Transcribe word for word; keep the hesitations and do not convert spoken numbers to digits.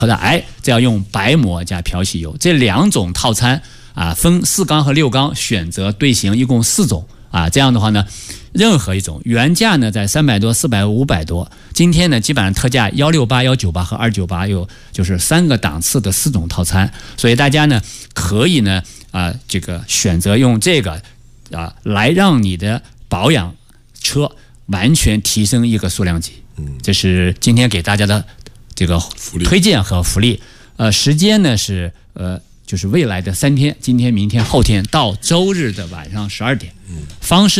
或者哎，这要用白膜加漂洗油，这两种套餐啊，分四缸和六缸，选择队形一共四种啊。这样的话呢，任何一种原价呢在三百多、四百、五百多，今天呢基本上特价一六八、一九八和二九八，有就是三个档次的四种套餐，所以大家呢可以呢啊这个选择用这个啊来让你的保养车完全提升一个数量级。嗯，这是今天给大家的这个推荐和福利。呃，时间呢是呃，就是未来的三天，今天、明天、后天到周日的晚上十二点。嗯，方式。